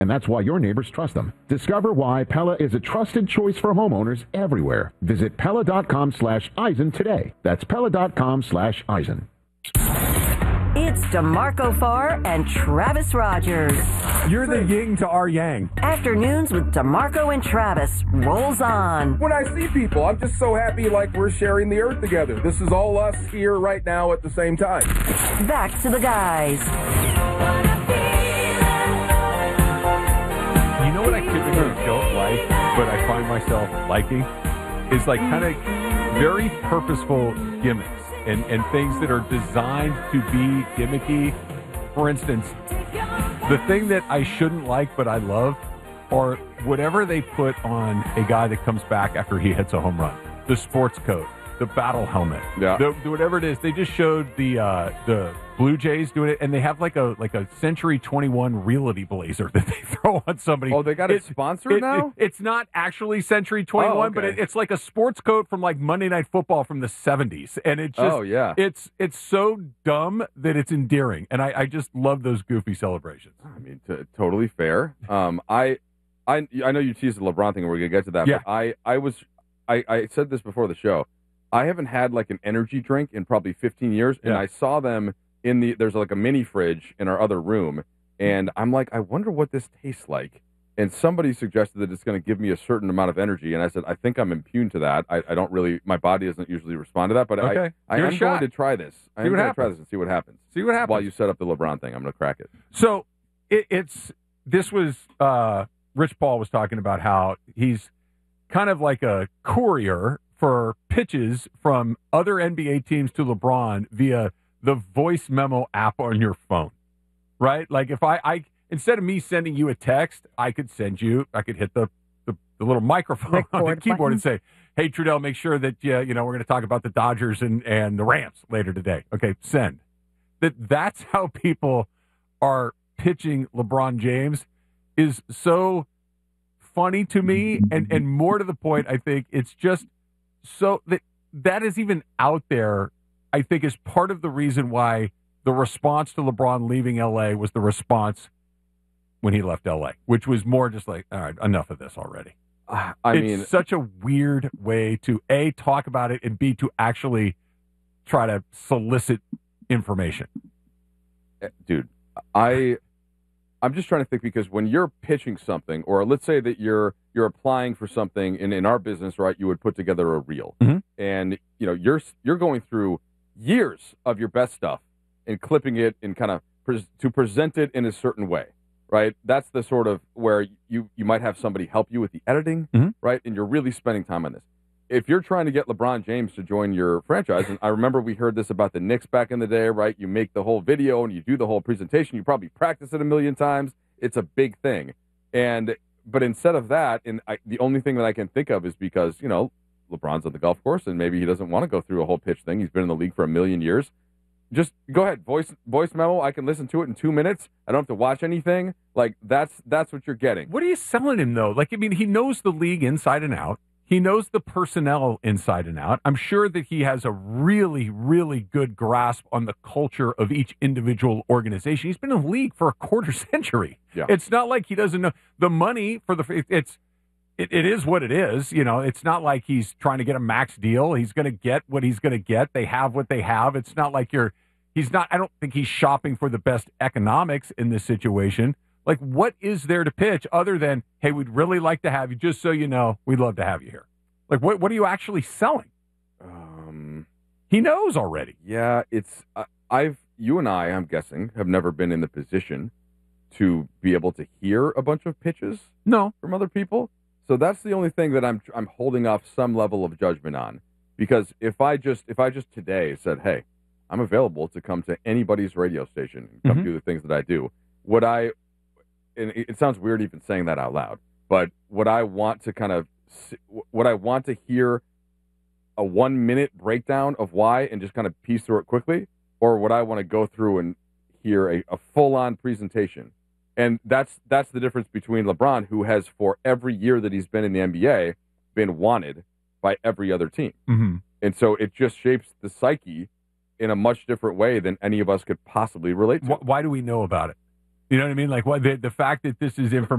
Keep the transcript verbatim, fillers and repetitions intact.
and that's why your neighbors trust them. Discover why Pella is a trusted choice for homeowners everywhere. Visit Pella.com slash Eisen today. That's Pella.com slash Eisen. It's DeMarco Farr and Travis Rogers. You're the yin to our yang. Afternoons with DeMarco and Travis rolls on. When I see people, I'm just so happy like we're sharing the earth together. This is all us here right now at the same time. Back to the guys. You know what I typically don't like, but I find myself liking? Is like kind of very purposeful gimmicks. And, and things that are designed to be gimmicky. For instance, the thing that I shouldn't like but I love are whatever they put on a guy that comes back after he hits a home run. The sports coat, the battle helmet, yeah. the, the whatever it is. They just showed the uh, the Blue Jays doing it, and they have like a like a Century twenty-one realty blazer that they throw on somebody. Oh, they got it, it sponsored it, now? It, it's not actually Century twenty-one, oh, okay. but it, it's like a sports coat from like Monday Night Football from the seventies, and it just oh yeah, it's it's so dumb that it's endearing, and I, I just love those goofy celebrations. I mean, t- totally fair. Um, I I I know you teased the LeBron thing, and we're gonna get to that. Yeah. But I I was I I said this before the show. I haven't had like an energy drink in probably fifteen years, and yeah. I saw them. In the there's like a mini fridge in our other room, and I'm like, I wonder what this tastes like. And somebody suggested that it's going to give me a certain amount of energy, and I said, I think I'm immune to that. I, I don't really, my body doesn't usually respond to that, but okay. I, I am going to try this. I see am what going happens. to try this and see what happens. See what happens while you set up the LeBron thing. I'm going to crack it. So it, it's this was uh, Rich Paul was talking about how he's kind of like a courier for pitches from other N B A teams to LeBron via the voice memo app on your phone, right? Like if I, I instead of me sending you a text, I could send you, I could hit the, the, the little microphone Record on the keyboard button. And say, hey, Trudell, make sure that, yeah, you know, we're going to talk about the Dodgers and, and the Rams later today. Okay, send. That That's how people are pitching LeBron James is so funny to me. And, and more to the point, I think it's just so that that is even out there. I think is part of the reason why the response to LeBron leaving L A was the response when he left L A, which was more just like, all right, enough of this already. Uh, I it's mean, such a weird way to A, talk about it, and B, to actually try to solicit information. Dude, I, I'm just trying to think because when you're pitching something, or let's say that you're you're applying for something, in, in our business, right, you would put together a reel. Mm-hmm. And, you know, you're you're going through years of your best stuff and clipping it and kind of pres- to present it in a certain way, right? That's the sort of where you, you might have somebody help you with the editing, mm-hmm. right? And you're really spending time on this. If you're trying to get LeBron James to join your franchise, and I remember we heard this about the Knicks back in the day, right? You make the whole video and you do the whole presentation. You probably practice it a million times. It's a big thing. And but instead of that, and I, the only thing that I can think of is because, you know, LeBron's on the golf course, and maybe he doesn't want to go through a whole pitch thing. He's been in the league for a million years. Just go ahead, voice voice memo. I can listen to it in two minutes. I don't have to watch anything. Like that's that's what you're getting. What are you selling him though? Like I mean, he knows the league inside and out. He knows the personnel inside and out. I'm sure that he has a really, really good grasp on the culture of each individual organization. He's been in the league for a quarter century. Yeah. It's not like he doesn't know the money for the. It's. It, it is what it is. You know, it's not like he's trying to get a max deal. He's going to get what he's going to get. They have what they have. It's not like you're, he's not, I don't think he's shopping for the best economics in this situation. Like, what is there to pitch other than, hey, we'd really like to have you, just so you know, we'd love to have you here. Like, what, what are you actually selling? Um, he knows already. Yeah, it's, uh, I've, you and I, I'm guessing, have never been in the position to be able to hear a bunch of pitches No. from other people. So that's the only thing that I'm I'm holding off some level of judgment on, because if I just if I just today said, hey, I'm available to come to anybody's radio station and come mm-hmm. do the things that I do, would I? And it sounds weird even saying that out loud, but would I want to kind of would I want to hear a one minute breakdown of why and just kind of piece through it quickly, or would I want to go through and hear a, a full on presentation? And that's that's the difference between LeBron, who has for every year that he's been in the N B A been wanted by every other team. Mm-hmm. And so it just shapes the psyche in a much different way than any of us could possibly relate to. Why do we know about it? You know what I mean? Like what the, the fact that this is information.